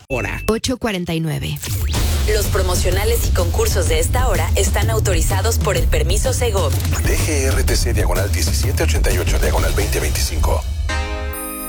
hora. 8:49. Los promocionales y concursos de esta hora están autorizados por el permiso Segov. DGRTC /1788/2025.